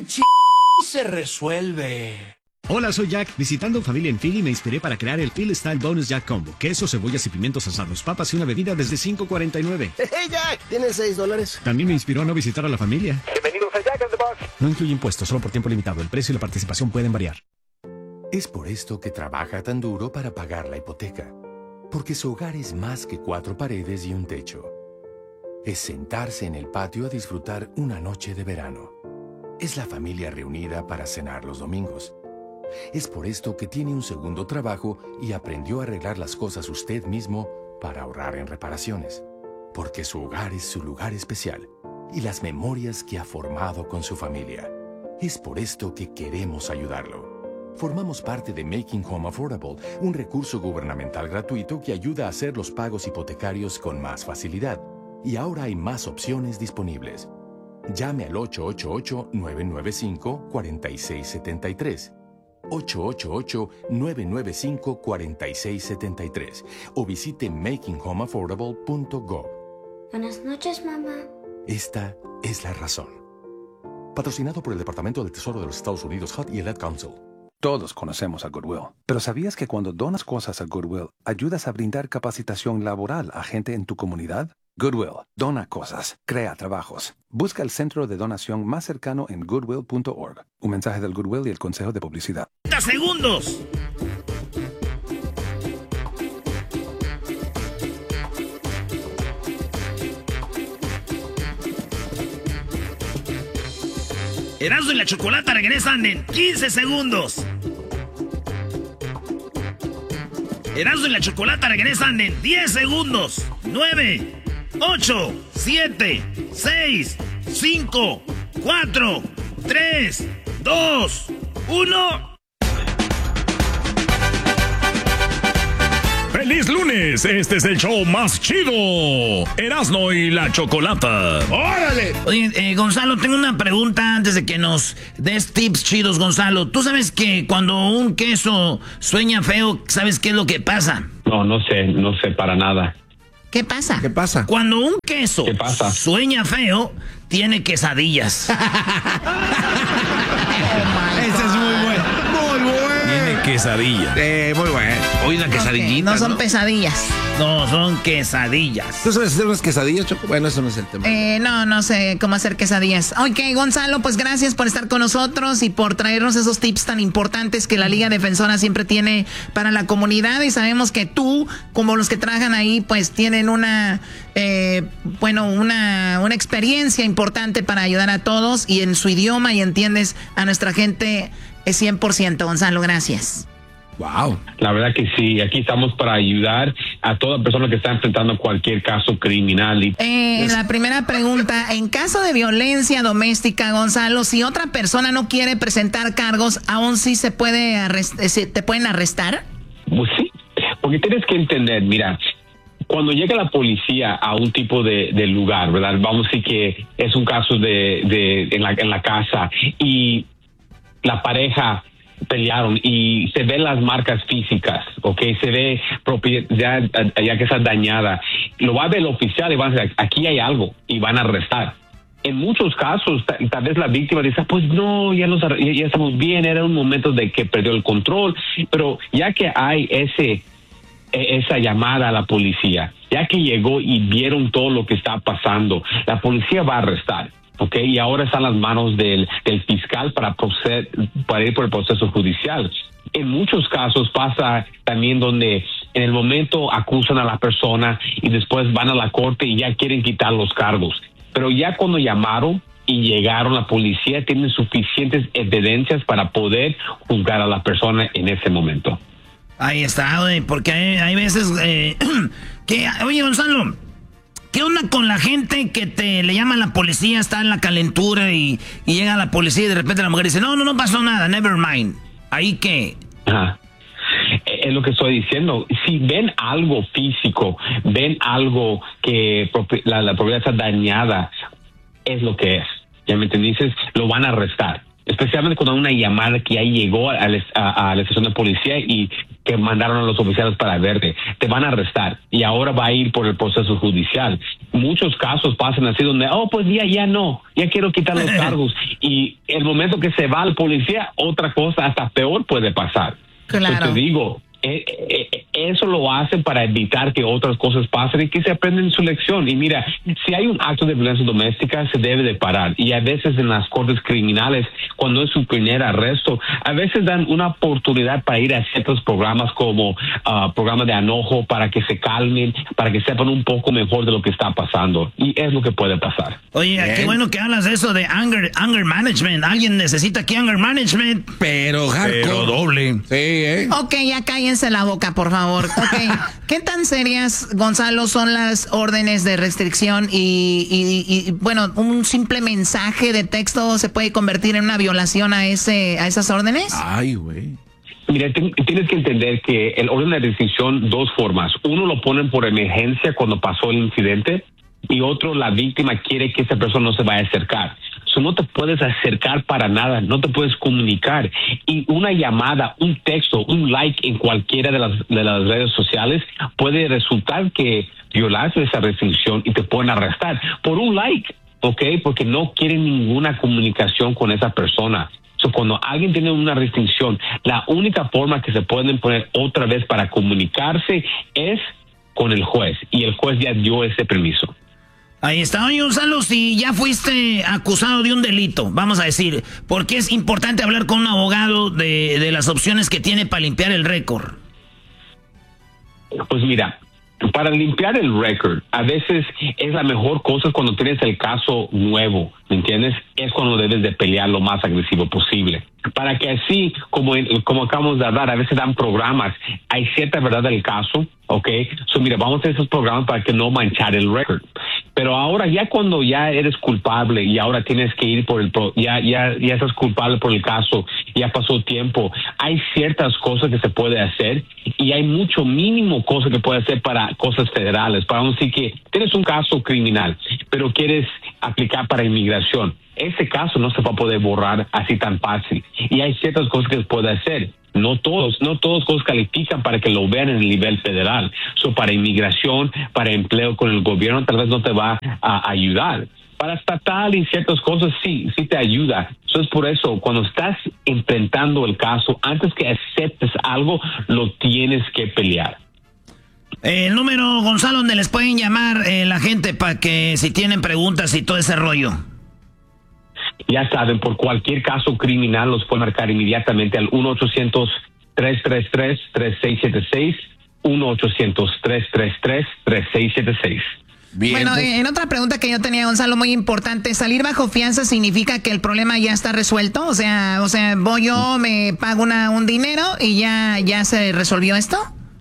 se resuelve. Hola, soy Jack. Visitando familia en Philly me inspiré para crear el Philly Style Bonus Jack Combo. Queso, cebollas y pimientos asados, papas y una bebida desde $5.49. ¡Hey, Jack! ¿Tienes $6? También me inspiró a no visitar a la familia. Bienvenidos a Jack in the Box. No incluye impuestos, solo por tiempo limitado. El precio y la participación pueden variar. Es por esto que trabaja tan duro para pagar la hipoteca. Porque su hogar es más que 4 paredes y un techo. Es sentarse en el patio a disfrutar una noche de verano. Es la familia reunida para cenar los domingos. Es por esto que tiene un segundo trabajo y aprendió a arreglar las cosas usted mismo para ahorrar en reparaciones. Porque su hogar es su lugar especial y las memorias que ha formado con su familia. Es por esto que queremos ayudarlo. Formamos parte de Making Home Affordable, un recurso gubernamental gratuito que ayuda a hacer los pagos hipotecarios con más facilidad. Y ahora hay más opciones disponibles. Llame al 888-995-4673. 888-995-4673 o visite makinghomeaffordable.gov. Buenas noches, mamá. Esta es la razón. Patrocinado por el Departamento del Tesoro de los Estados Unidos, HUD y el Ad Council. Todos conocemos a Goodwill, pero ¿sabías que cuando donas cosas a Goodwill, ayudas a brindar capacitación laboral a gente en tu comunidad? Goodwill, dona cosas, crea trabajos. Busca el centro de donación más cercano en goodwill.org. Un mensaje del Goodwill y el Consejo de Publicidad. ¡30 segundos! Erasmo y la Chocolata regresan en 15 segundos. Erasmo y la Chocolata regresan en 10 segundos. 9, 8, 7, 6, 5, 4, 3, 2, 1. ¡Feliz lunes! Este es el show más chido. Erasmo y la Chocolata. ¡Órale! Oye, Gonzalo, tengo una pregunta antes de que nos des tips chidos, Gonzalo. ¿Tú sabes que cuando un queso sueña feo, sabes qué es lo que pasa? No sé para nada. ¿Qué pasa? ¿Qué pasa? Cuando un queso ¿Qué pasa? sueña feo, tiene quesadillas. Ese es muy bueno. Muy bueno. Tiene quesadilla. Muy bueno. Hoy una quesadillita. No son pesadillas. No, son quesadillas. ¿Tú sabes hacer unas quesadillas, Choco? Bueno, eso no es el tema. No sé cómo hacer quesadillas. Ok, Gonzalo, pues gracias por estar con nosotros y por traernos esos tips tan importantes que la Liga Defensora siempre tiene para la comunidad. Y sabemos que tú, como los que trabajan ahí, pues tienen una experiencia importante para ayudar a todos y en su idioma y entiendes a nuestra gente 100%. Gonzalo, gracias. Wow. La verdad que sí, aquí estamos para ayudar a toda persona que está enfrentando cualquier caso criminal. La primera pregunta, en caso de violencia doméstica, Gonzalo, si otra persona no quiere presentar cargos, ¿aún sí se puede te pueden arrestar? Pues sí, porque tienes que entender, mira, cuando llega la policía a un tipo de lugar, ¿verdad? Vamos a decir que es un caso en la casa y la pareja pelearon y se ven las marcas físicas, ¿ok? Se ve propiedad ya que está dañada. Lo va a ver el oficial y van a decir, aquí hay algo, y van a arrestar. En muchos casos, tal vez la víctima dice, pues no, ya estamos bien, era un momento de que perdió el control, pero ya que hay esa llamada a la policía, ya que llegó y vieron todo lo que está pasando, la policía va a arrestar. Okay, y ahora están en las manos del fiscal para ir por el proceso judicial. En muchos casos pasa también donde en el momento acusan a la persona y después van a la corte y ya quieren quitar los cargos. Pero ya cuando llamaron y llegaron la policía, tienen suficientes evidencias para poder juzgar a la persona en ese momento. Ahí está, güey, porque hay veces que... Oye, Gonzalo, ¿qué onda con la gente que le llama a la policía, está en la calentura y llega la policía y de repente la mujer dice, no pasó nada, never mind? ¿Ahí qué? Ajá. Es lo que estoy diciendo. Si ven algo físico, ven algo que la propiedad está dañada, es lo que es. ¿Ya me entendiste? Lo van a arrestar. especialmente cuando hay una llamada que ya llegó a la estación de policía y que mandaron a los oficiales para verte. Te van a arrestar y ahora va a ir por el proceso judicial. Muchos casos pasan así donde, pues ya no, ya quiero quitar los cargos. Y el momento que se va al policía, otra cosa hasta peor puede pasar. Claro. Entonces te digo, eso lo hacen para evitar que otras cosas pasen y que se aprenden su lección. Y mira, si hay un acto de violencia doméstica, se debe de parar. Y a veces en las cortes criminales, cuando es su primer arresto, a veces dan una oportunidad para ir a ciertos programas como programas de enojo, para que se calmen, para que sepan un poco mejor de lo que está pasando. Y es lo que puede pasar. Oye, qué bueno que hablas de eso de anger management. Alguien necesita aquí anger management. Pero doble. Sí, Ok, ya cállense la boca, por favor. Ok, ¿qué tan serias, Gonzalo, son las órdenes de restricción y bueno, un simple mensaje de texto se puede convertir en una violación a esas órdenes? Ay, güey. Mira, tienes que entender que el orden de restricción, dos formas. Uno lo ponen por emergencia cuando pasó el incidente y otro, la víctima quiere que esa persona no se vaya a acercar. No te puedes acercar para nada, no te puedes comunicar. Y una llamada, un texto, un like en cualquiera de las redes sociales puede resultar que violaste esa restricción y te pueden arrestar por un like, ¿ok? Porque no quieren ninguna comunicación con esa persona. Cuando alguien tiene una restricción, la única forma que se pueden poner otra vez para comunicarse es con el juez. Y el juez ya dio ese permiso. Ahí está. Oye, Gonzalo, si ya fuiste acusado de un delito, vamos a decir, ¿por qué es importante hablar con un abogado de las opciones que tiene para limpiar el récord? Pues mira, para limpiar el récord, a veces es la mejor cosa cuando tienes el caso nuevo, ¿me entiendes? Es cuando debes de pelear lo más agresivo posible. Para que así, como acabamos de hablar, a veces dan programas, hay cierta verdad del caso, ¿ok? Mira, vamos a hacer esos programas para que no manchar el récord. Pero ahora ya cuando ya eres culpable y ahora tienes que ir ya estás culpable por el caso, ya pasó tiempo, hay ciertas cosas que se puede hacer y hay mucho mínimo cosas que puede hacer para cosas federales. Para decir que tienes un caso criminal, pero quieres aplicar para inmigración. Ese caso no se va a poder borrar así tan fácil. Y hay ciertas cosas que se puede hacer. No todos califican para que lo vean en el nivel federal. Para inmigración, para empleo con el gobierno, tal vez no te va a ayudar. Para estatal y ciertas cosas sí te ayuda. Es por eso, cuando estás enfrentando el caso, antes que aceptes algo, lo tienes que pelear. El número, Gonzalo, donde les pueden llamar la gente para que si tienen preguntas y todo ese rollo. Ya saben, por cualquier caso criminal los pueden marcar inmediatamente al 1-800-333-3676, 1-800-333-3676. Bien. Bueno, en otra pregunta que yo tenía, Gonzalo, muy importante, ¿salir bajo fianza significa que el problema ya está resuelto? O sea, voy yo, me pago un dinero y ya se resolvió esto.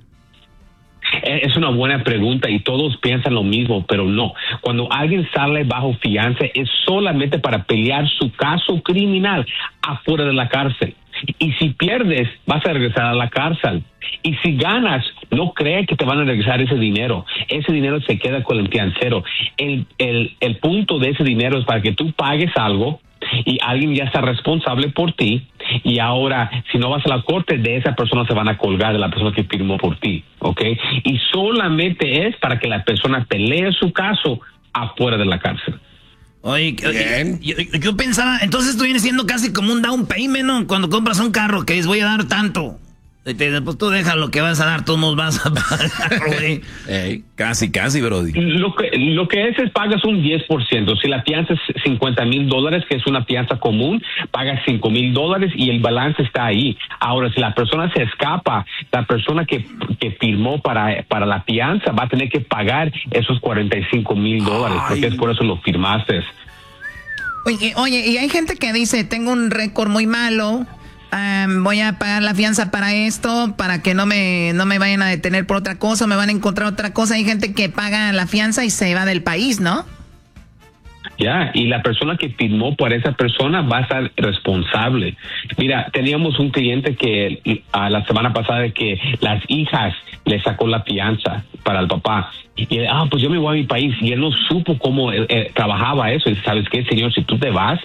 Es una buena pregunta y todos piensan lo mismo, pero no. Cuando alguien sale bajo fianza es solamente para pelear su caso criminal afuera de la cárcel. Y si pierdes, vas a regresar a la cárcel. Y si ganas, no creas que te van a regresar ese dinero. Ese dinero se queda con el fiancero. El punto de ese dinero es para que tú pagues algo y alguien ya está responsable por ti, y ahora si no vas a la corte, de esa persona se van a colgar de la persona que firmó por ti, ¿ok? Y solamente es para que la persona pelee su caso afuera de la cárcel. Oye, yo pensaba, entonces tú vienes siendo casi como un down payment, ¿no? Cuando compras un carro que es voy a dar tanto. Pues tú deja lo que vas a dar, tú nos vas a pagar, güey. Casi, brody. Lo que es pagas un 10%. Si la fianza es $50,000, que es una fianza común, pagas $5,000 y el balance está ahí. Ahora, si la persona se escapa, la persona que firmó para la fianza va a tener que pagar esos $45,000, porque es por eso lo firmaste. Oye, y hay gente que dice, tengo un récord muy malo, voy a pagar la fianza para esto, para que no me vayan a detener por otra cosa, me van a encontrar otra cosa. Hay gente que paga la fianza y se va del país, ¿no? Ya, y la persona que firmó por esa persona va a ser responsable. Mira, teníamos un cliente que la semana pasada que las hijas le sacó la fianza para el papá. Y él, pues yo me voy a mi país. Y él no supo cómo trabajaba eso. Y ¿sabes qué, señor? Si tú te vas,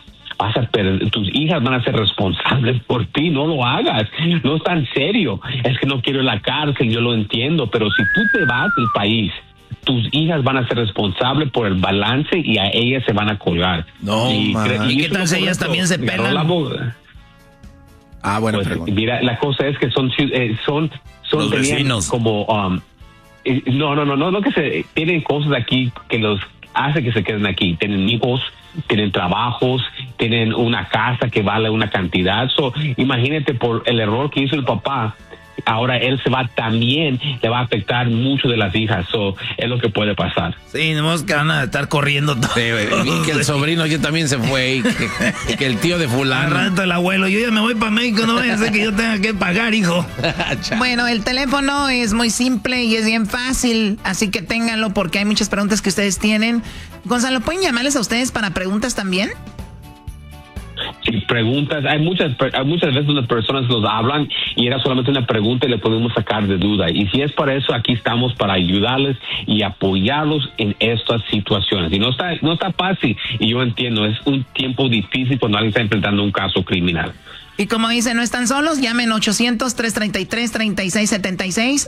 tus hijas van a ser responsables por ti. No lo hagas, no es tan serio. Es que no quiero ir a la cárcel, yo lo entiendo, pero si tú te vas del país, tus hijas van a ser responsables por el balance y a ellas se van a colgar. No, ¿Y qué tal si ellas también se pelan? Bueno, pues, mira, la cosa es que son los vecinos. Como no que se tienen cosas aquí que los hace que se queden aquí. Tienen hijos, tienen trabajos, tienen una casa que vale una cantidad. Imagínate por el error que hizo el papá. Ahora él se va también, le va a afectar mucho de las hijas. Es lo que puede pasar. Sí, nomás que van a estar corriendo todos. Y que el sobrino ya también se fue y que el tío de fulano. Al rato el abuelo, yo ya me voy para México, no vaya a ser que yo tenga que pagar, hijo. Bueno, el teléfono es muy simple y es bien fácil, así que ténganlo porque hay muchas preguntas que ustedes tienen. Gonzalo, ¿pueden llamarles a ustedes para preguntas también? Sí, preguntas, hay muchas veces donde personas nos hablan y era solamente una pregunta y le podemos sacar de duda. Y si es para eso, aquí estamos para ayudarles y apoyarlos en estas situaciones. Y no está fácil, y yo entiendo, es un tiempo difícil cuando alguien está enfrentando un caso criminal. Y como dicen, no están solos, llamen 800-333-3676,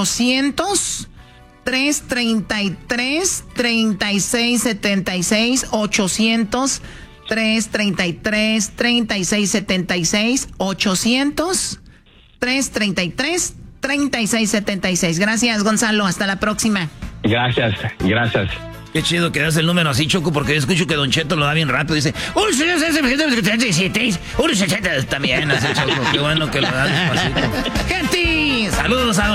800-333-3676, 800-333-3676, 800-333-3676. Gracias, Gonzalo. Hasta la próxima. Gracias. Qué chido que das el número así, Choco, porque yo escucho que Don Cheto lo da bien rápido. Dice, 1-667, también así, Choco. Qué bueno que lo da despacito. ¡Gente! Saludos a